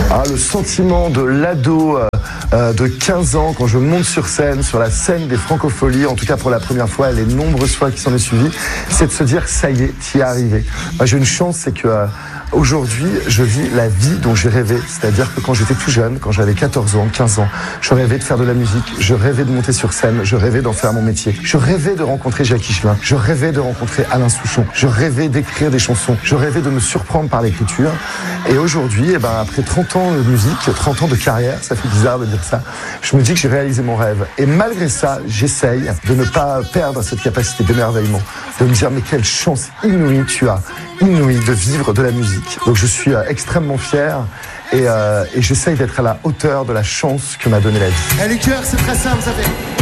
Ah, le sentiment de l'ado de 15 ans quand je monte sur la scène des Francopholies, en tout cas pour la première fois, et les nombreuses fois qui s'en est suivi, c'est de se dire ça y est, t'y es arrivé. Moi, j'ai une chance, c'est que aujourd'hui, je vis la vie dont j'ai rêvé. C'est-à-dire que quand j'étais tout jeune, quand j'avais 14 ans, 15 ans, je rêvais de faire de la musique, je rêvais de monter sur scène, je rêvais d'en faire mon métier. Je rêvais de rencontrer Jacques Higelin, je rêvais de rencontrer Alain Souchon, je rêvais d'écrire des chansons, je rêvais de me surprendre par l'écriture. Et aujourd'hui, après 30 ans de musique, 30 ans de carrière, ça fait bizarre de dire ça, je me dis que j'ai réalisé mon rêve. Et malgré ça, j'essaye de ne pas perdre cette capacité d'émerveillement, de me dire mais quelle chance inouïe tu as, inouïe de vivre de la musique. Donc je suis extrêmement fier et j'essaye d'être à la hauteur de la chance que m'a donnée la vie. Et les cœurs, c'est très simple, ça fait...